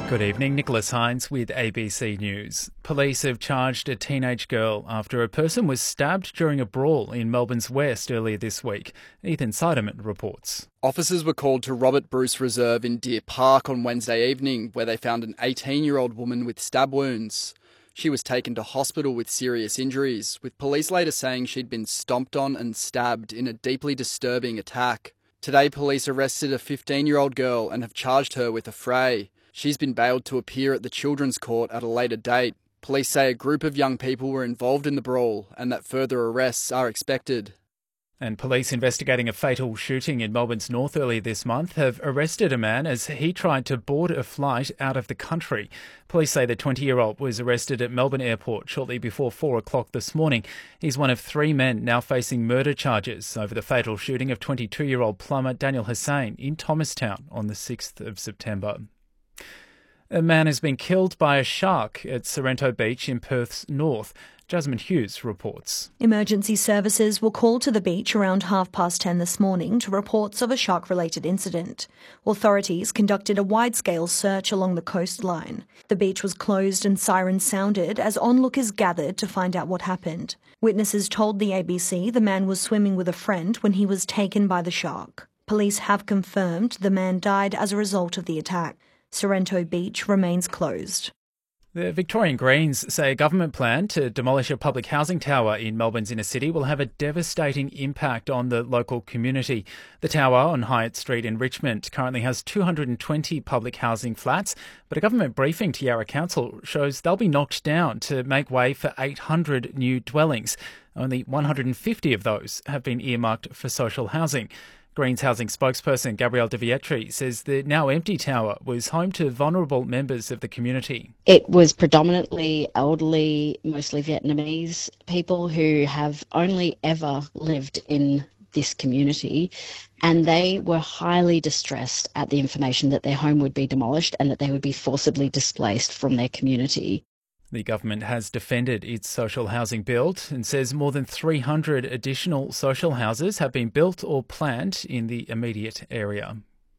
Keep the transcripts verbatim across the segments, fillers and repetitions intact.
Good evening, Nicholas Hines with A B C News. Police have charged a teenage girl after a person was stabbed during a brawl in Melbourne's West earlier this week. Ethan Seiderman reports. Officers were called to Robert Bruce Reserve in Deer Park on Wednesday evening, where they found an eighteen-year-old woman with stab wounds. She was taken to hospital with serious injuries, with police later saying she'd been stomped on and stabbed in a deeply disturbing attack. Today, police arrested a fifteen-year-old girl and have charged her with a fray. She's been bailed to appear at the Children's Court at a later date. Police say a group of young people were involved in the brawl and that further arrests are expected. And police investigating a fatal shooting in Melbourne's north earlier this month have arrested a man as he tried to board a flight out of the country. Police say the twenty-year-old was arrested at Melbourne Airport shortly before four o'clock this morning. He's one of three men now facing murder charges over the fatal shooting of twenty-two-year-old plumber Daniel Hussain in Thomastown on the sixth of September. A man has been killed by a shark at Sorrento Beach in Perth's north. Jasmine Hughes reports. Emergency services were called to the beach around half past ten this morning to reports of a shark-related incident. Authorities conducted a wide-scale search along the coastline. The beach was closed and sirens sounded as onlookers gathered to find out what happened. Witnesses told the A B C the man was swimming with a friend when he was taken by the shark. Police have confirmed the man died as a result of the attack. Sorrento Beach remains closed. The Victorian Greens say a government plan to demolish a public housing tower in Melbourne's inner city will have a devastating impact on the local community. The tower on Hyatt Street in Richmond currently has two hundred twenty public housing flats, but a government briefing to Yarra Council shows they'll be knocked down to make way for eight hundred new dwellings. Only one hundred fifty of those have been earmarked for social housing. Greens housing spokesperson Gabrielle de Vietri says the now empty tower was home to vulnerable members of the community. It was predominantly elderly, mostly Vietnamese people who have only ever lived in this community, and they were highly distressed at the information that their home would be demolished and that they would be forcibly displaced from their community. The government has defended its social housing build and says more than three hundred additional social houses have been built or planned in the immediate area.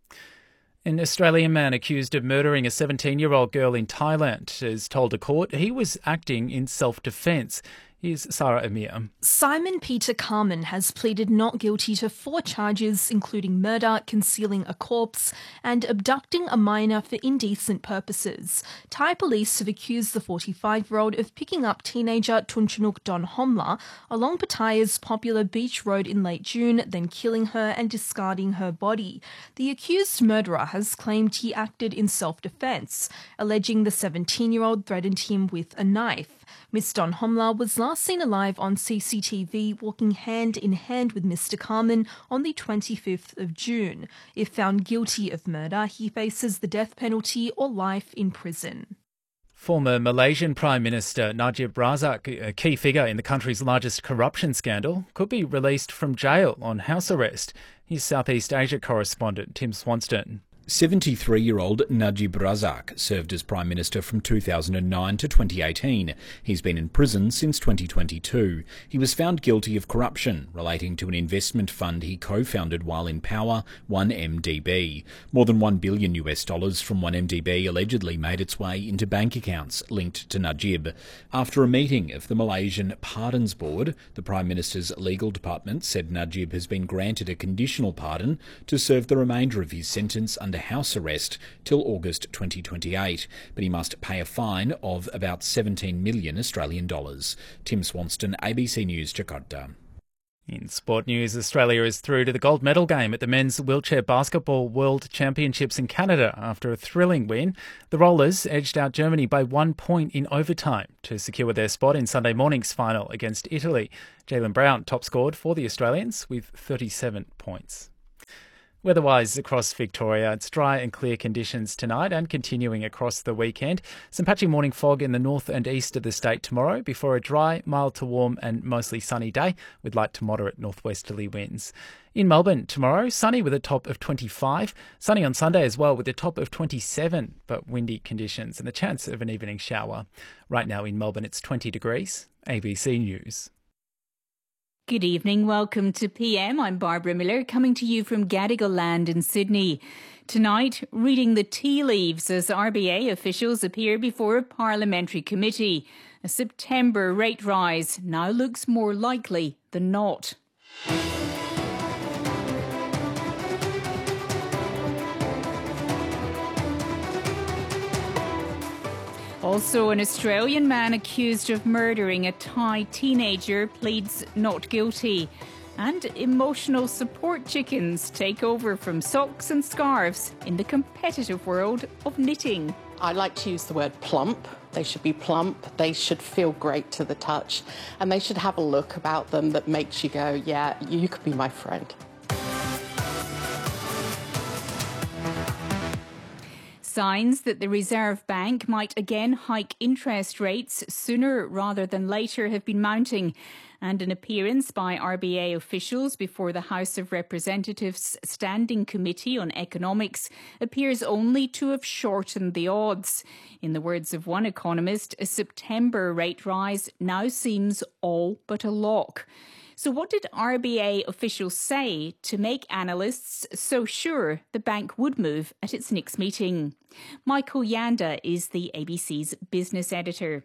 An Australian man accused of murdering a seventeen-year-old girl in Thailand has told a court he was acting in self-defence. Here's Sarah Amir. Simon Peter Carman has pleaded not guilty to four charges, including murder, concealing a corpse, and abducting a minor for indecent purposes. Thai police have accused the forty-five-year-old of picking up teenager Tunchanuk Don Homla along Pattaya's popular beach road in late June, then killing her and discarding her body. The accused murderer has claimed he acted in self-defence, alleging the seventeen-year-old threatened him with a knife. Miss Don Homla was last seen alive on C C T V walking hand in hand with Mister Carman on the twenty-fifth of June. If found guilty of murder, he faces the death penalty or life in prison. Former Malaysian Prime Minister Najib Razak, a key figure in the country's largest corruption scandal, could be released from jail on house arrest. Here's Southeast Asia correspondent Tim Swanston. seventy-three-year-old Najib Razak served as Prime Minister from two thousand nine to twenty eighteen. He's been in prison since twenty twenty-two. He was found guilty of corruption relating to an investment fund he co-founded while in power, one M D B. More than one billion US dollars from one M D B allegedly made its way into bank accounts linked to Najib. After a meeting of the Malaysian Pardons Board, the Prime Minister's legal department said Najib has been granted a conditional pardon to serve the remainder of his sentence under house arrest till August twenty twenty-eight, but he must pay a fine of about seventeen million Australian dollars. Tim Swanston, A B C News, Jakarta. In sport news, Australia is through to the gold medal game at the Men's Wheelchair Basketball World Championships in Canada after a thrilling win. The Rollers edged out Germany by one point in overtime to secure their spot in Sunday morning's final against Italy. Jaylen Brown top scored for the Australians with thirty-seven points. Weather-wise across Victoria, it's dry and clear conditions tonight and continuing across the weekend. Some patchy morning fog in the north and east of the state tomorrow before a dry, mild to warm and mostly sunny day with light to moderate northwesterly winds. In Melbourne tomorrow, sunny with a top of twenty-five. Sunny on Sunday as well with a top of twenty-seven, but windy conditions and the chance of an evening shower. Right now in Melbourne, it's twenty degrees. A B C News. Good evening. Welcome to P M. I'm Barbara Miller, coming to you from Gadigal Land in Sydney. Tonight, reading the tea leaves as R B A officials appear before a parliamentary committee. A September rate rise now looks more likely than not. Also, an Australian man accused of murdering a Thai teenager pleads not guilty. And emotional support chickens take over from socks and scarves in the competitive world of knitting. I like to use the word plump. They should be plump, they should feel great to the touch, and they should have a look about them that makes you go, yeah, you could be my friend. Signs that the Reserve Bank might again hike interest rates sooner rather than later have been mounting, and an appearance by R B A officials before the House of Representatives Standing Committee on Economics appears only to have shortened the odds. In the words of one economist, a September rate rise now seems all but a lock. So what did R B A officials say to make analysts so sure the bank would move at its next meeting? Michael Yanda is the A B C's business editor.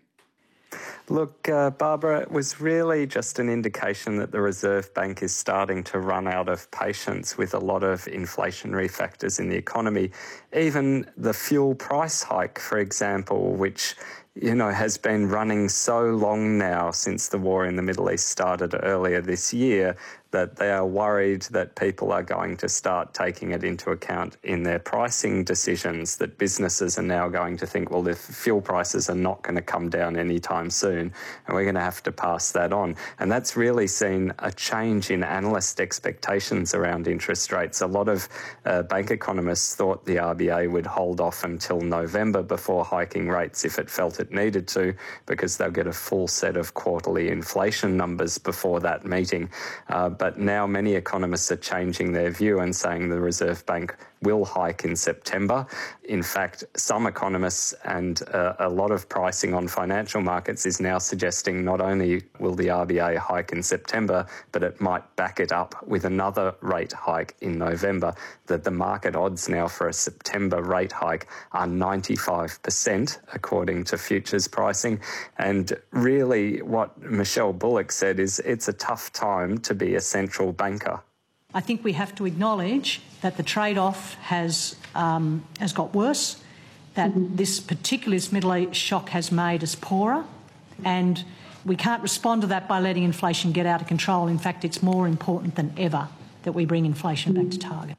Look, uh, Barbara, it was really just an indication that the Reserve Bank is starting to run out of patience with a lot of inflationary factors in the economy. Even the fuel price hike, for example, which you know, has been running so long now since the war in the Middle East started earlier this year, that they are worried that people are going to start taking it into account in their pricing decisions, that businesses are now going to think, well, if fuel prices are not going to come down anytime soon, and we're going to have to pass that on. And that's really seen a change in analyst expectations around interest rates. A lot of uh, bank economists thought the R B A would hold off until November before hiking rates if it felt it needed to, because they'll get a full set of quarterly inflation numbers before that meeting. Uh, but now many economists are changing their view and saying the Reserve Bank will hike in September. In fact, some economists and uh, a lot of pricing on financial markets is now suggesting not only will the R B A hike in September, but it might back it up with another rate hike in November. That the market odds now for a September rate hike are ninety-five percent, according to futures pricing. And really what Michelle Bullock said is it's a tough time to be a central banker. I think we have to acknowledge that the trade-off has um, has got worse, that mm-hmm. this particular Middle East shock has made us poorer, and we can't respond to that by letting inflation get out of control. In fact, it's more important than ever that we bring inflation mm-hmm. back to target.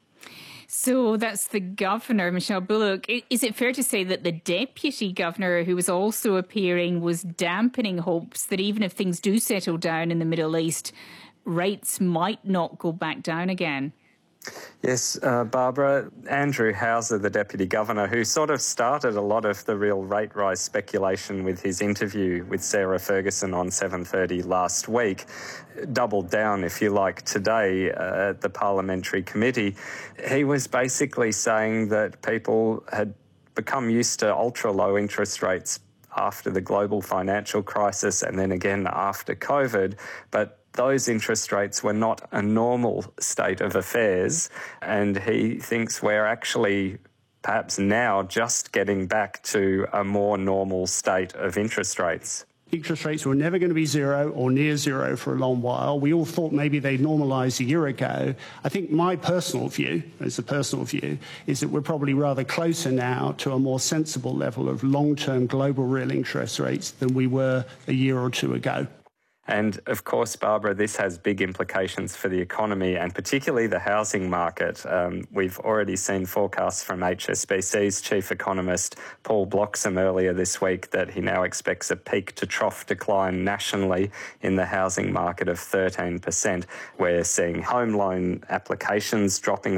So that's the governor, Michelle Bullock. Is it fair to say that the deputy governor, who was also appearing, was dampening hopes that even if things do settle down in the Middle East, rates might not go back down again? Yes, uh, Barbara, Andrew Houser, the Deputy Governor, who sort of started a lot of the real rate rise speculation with his interview with Sarah Ferguson on seven thirty last week, doubled down, if you like, today uh, at the Parliamentary Committee. He was basically saying that people had become used to ultra-low interest rates after the global financial crisis and then again after COVID, but those interest rates were not a normal state of affairs, and he thinks we're actually perhaps now just getting back to a more normal state of interest rates. Interest rates were never going to be zero or near zero for a long while. We all thought maybe they'd normalise a year ago. I think my personal view, as a personal view, is that we're probably rather closer now to a more sensible level of long-term global real interest rates than we were a year or two ago. And of course, Barbara, this has big implications for the economy and particularly the housing market. Um, we've already seen forecasts from H S B C's chief economist, Paul Bloxham, earlier this week that he now expects a peak to trough decline nationally in the housing market of thirteen percent. We're seeing home loan applications dropping